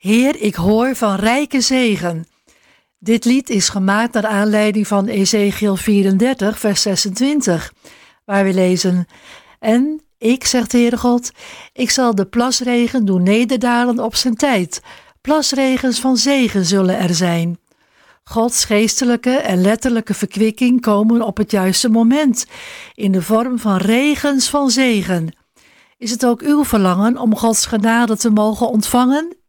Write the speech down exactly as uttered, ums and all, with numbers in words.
Heer, ik hoor van rijke zegen. Dit lied is gemaakt naar aanleiding van Ezechiel vierendertig, vers zesentwintig, waar we lezen: En ik, zegt de Heere God, ik zal de plasregen doen nederdalen op zijn tijd. Plasregens van zegen zullen er zijn. Gods geestelijke en letterlijke verkwikking komen op het juiste moment, in de vorm van regens van zegen. Is het ook uw verlangen om Gods genade te mogen ontvangen?